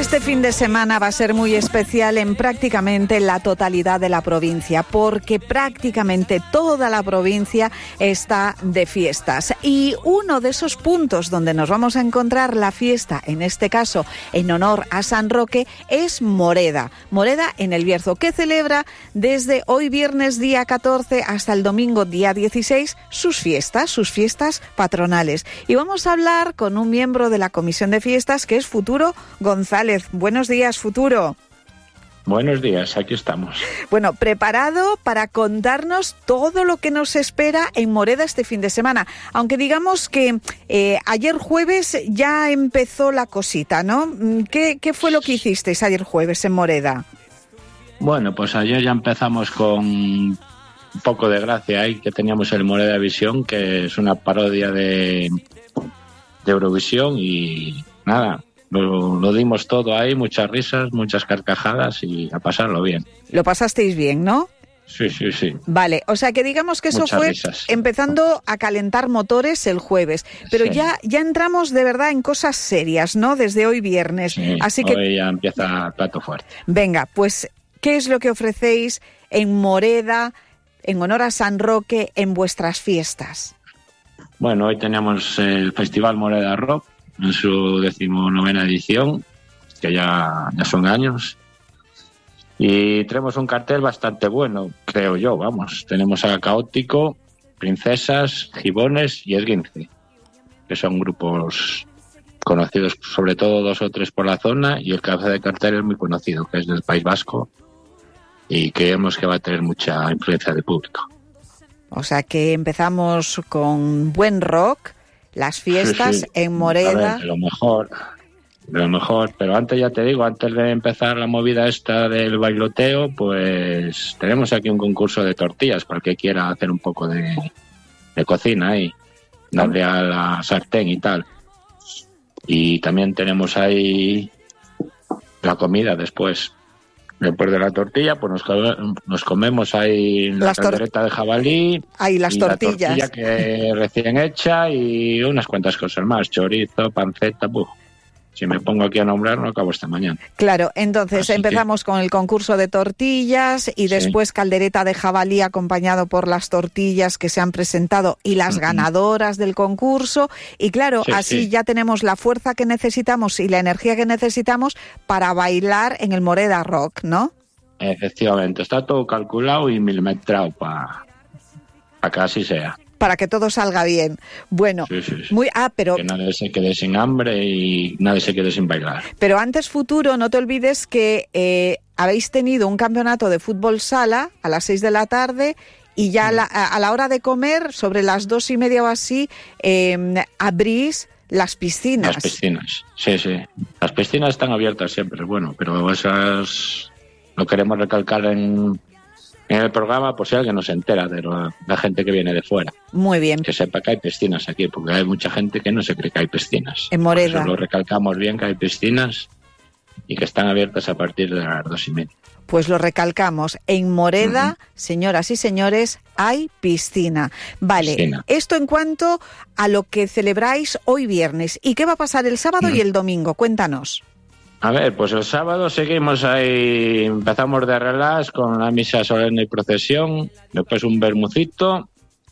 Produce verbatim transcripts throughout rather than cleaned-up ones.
Este fin de semana va a ser muy especial en prácticamente la totalidad de la provincia, porque prácticamente toda la provincia está de fiestas. Y uno de esos puntos donde nos vamos a encontrar la fiesta, en este caso en honor a San Roque, es Moreda. Moreda en el Bierzo, que celebra desde hoy viernes día catorce hasta el domingo día dieciséis sus fiestas, sus fiestas patronales. Y vamos a hablar con un miembro de la Comisión de Fiestas, que es Futuro González. Buenos días, Futuro. Buenos días, aquí estamos. Bueno, preparado para contarnos todo lo que nos espera en Moreda este fin de semana. Aunque digamos que eh, ayer jueves ya empezó la cosita, ¿no? ¿Qué, qué fue lo que hicisteis ayer jueves en Moreda? Bueno, pues ayer ya empezamos con un poco de gracia ahí, que teníamos el Moreda Visión, que es una parodia de, de Eurovisión, y nada... Lo, lo dimos todo ahí, muchas risas, muchas carcajadas y a pasarlo bien. Lo pasasteis bien, ¿no? Sí, sí, sí. Vale, o sea que digamos que eso muchas fue risas. Empezando a calentar motores el jueves, pero sí. ya ya entramos de verdad en cosas serias, ¿no? Desde hoy viernes. Sí, así que hoy ya empieza el plato fuerte. Venga, pues, ¿qué es lo que ofrecéis en Moreda, en honor a San Roque, en vuestras fiestas? Bueno, hoy tenemos el Festival Moreda Rock, en su decimonovena edición, que ya, ya son años, y tenemos un cartel bastante bueno, creo yo, vamos. Tenemos a Caótico, Princesas, Gibones y Esguince, que son grupos conocidos, sobre todo dos o tres por la zona, y el cabeza de cartel es muy conocido, que es del País Vasco, y creemos que va a tener mucha influencia de público. O sea que empezamos con buen rock, las fiestas sí, sí. en Moreda. A ver, lo mejor, lo mejor, pero antes ya te digo, antes de empezar la movida esta del bailoteo, pues tenemos aquí un concurso de tortillas para el que quiera hacer un poco de, de cocina ahí, darle a la sartén y tal. Y también tenemos ahí la comida después. Después de la tortilla, pues nos, nos comemos ahí la caldereta tor- de jabalí. Ahí las y tortillas. La tortilla que recién hecha y unas cuantas cosas más. Chorizo, panceta, buf. Si me pongo aquí a nombrar, no acabo esta mañana. Claro, entonces Así empezamos que... con el concurso de tortillas y después sí. caldereta de jabalí acompañado por las tortillas que se han presentado y las uh-huh. ganadoras del concurso. Y claro, sí, así sí. ya tenemos la fuerza que necesitamos y la energía que necesitamos para bailar en el Moreda Rock, ¿no? Efectivamente, está todo calculado y milimetrado para pa que así sea. Para que todo salga bien. Bueno, sí, sí, sí. muy ah, pero que nadie se quede sin hambre y nadie se quede sin bailar. Pero antes, Futuro, no te olvides que eh, habéis tenido un campeonato de fútbol sala a las seis de la tarde y ya sí. a, la, a la hora de comer, sobre las dos y media o así, eh, abrís las piscinas. Las piscinas, sí, sí. Las piscinas están abiertas siempre, bueno, pero esas lo queremos recalcar en... en el programa, por si alguien no se entera de la, la gente que viene de fuera. Muy bien. Que sepa que hay piscinas aquí, porque hay mucha gente que no se cree que hay piscinas. En Moreda. Por eso lo recalcamos bien, que hay piscinas y que están abiertas a partir de las dos y media. Pues lo recalcamos. En Moreda, uh-huh. señoras y señores, hay piscina. Vale, piscina. Esto en cuanto a lo que celebráis hoy viernes. ¿Y qué va a pasar el sábado uh-huh. y el domingo? Cuéntanos. A ver, pues el sábado seguimos ahí, empezamos de relax con la misa solemne y procesión, después un bermucito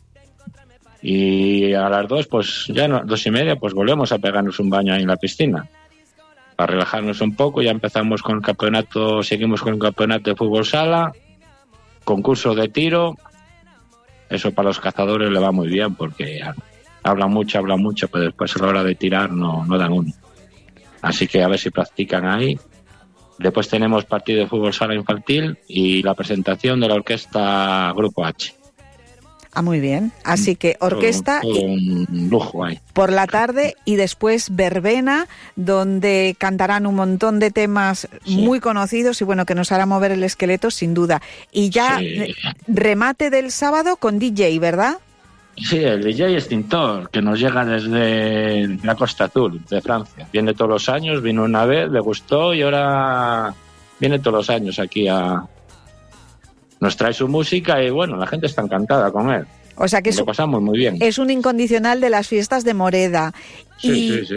y a las dos, pues ya no, dos y media, pues volvemos a pegarnos un baño ahí en la piscina para relajarnos un poco. Ya empezamos con el campeonato, seguimos con el campeonato de fútbol sala, concurso de tiro. Eso para los cazadores le va muy bien porque hablan mucho, hablan mucho, pero después a la hora de tirar no, no dan uno. Así que a ver si practican ahí. Después tenemos partido de fútbol sala infantil y la presentación de la orquesta Grupo H. Ah, muy bien. Así que orquesta todo, todo un lujo ahí. Por la tarde y después verbena, donde cantarán un montón de temas sí. muy conocidos y bueno, que nos hará mover el esqueleto sin duda. Y ya sí. remate del sábado con D J, ¿verdad? Sí, el D J Extintor, que nos llega desde la Costa Azul, de Francia. Viene todos los años, vino una vez, le gustó y ahora viene todos los años aquí a... Nos trae su música y bueno, la gente está encantada con él. O sea que lo es, pasamos muy bien. Es un incondicional de las fiestas de Moreda. Sí, y, sí, sí.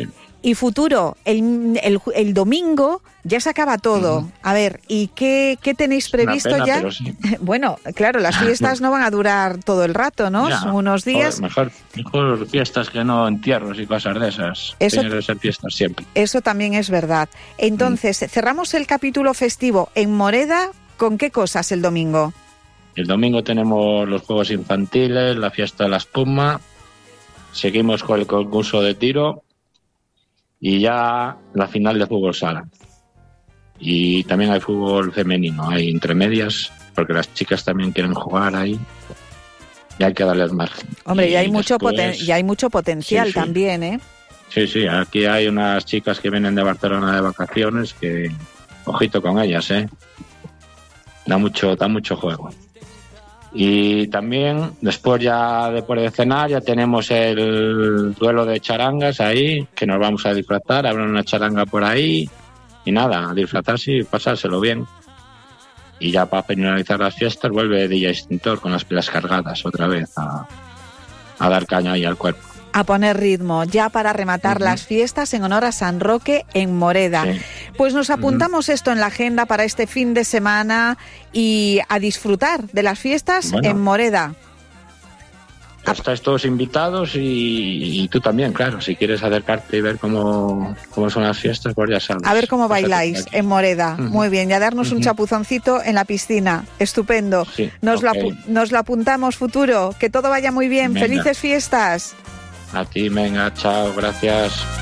Y Futuro, el, el, el domingo ya se acaba todo. Uh-huh. A ver, ¿y qué, qué tenéis previsto pena, ya? Pero sí. Bueno, claro, las fiestas no van a durar todo el rato, ¿no? Ya, Son unos días. Mejor, mejor fiestas que no entierros y cosas de esas. Eso, Tiene que ser fiestas siempre. Eso también es verdad. Entonces, mm. cerramos el capítulo festivo en Moreda. ¿Con qué cosas el domingo? El domingo tenemos los juegos infantiles, la fiesta de la espuma, seguimos con el concurso de tiro y ya la final de fútbol sala. Y también hay fútbol femenino, hay entre medias, porque las chicas también quieren jugar ahí y hay que darles margen. Hombre, y, y hay, mucho después, poten- y hay mucho potencial sí, sí. también, ¿eh? Sí, sí, aquí hay unas chicas que vienen de Barcelona de vacaciones que, ojito con ellas, ¿eh? Da mucho, da mucho juego. Y también, después ya después de cenar, ya tenemos el duelo de charangas ahí, que nos vamos a disfrazar, habrá una charanga por ahí, y nada, a disfrazarse y pasárselo bien. Y ya para finalizar las fiestas vuelve D J Extintor con las pilas cargadas otra vez a, a dar caña ahí al cuerpo. A poner ritmo, ya para rematar uh-huh. las fiestas en honor a San Roque en Moreda. Sí. Pues nos apuntamos uh-huh. esto en la agenda para este fin de semana y a disfrutar de las fiestas bueno, en Moreda. Estáis todos invitados y, y tú también, claro. Si quieres acercarte y ver cómo, cómo son las fiestas, pues ya sabes. A ver cómo bailáis en Moreda. Uh-huh. Muy bien, y a darnos uh-huh. un chapuzoncito en la piscina. Estupendo. Sí, nos, okay. la, nos la apuntamos, Futuro. Que todo vaya muy bien. Venga. Felices fiestas. A ti, venga, chao, gracias.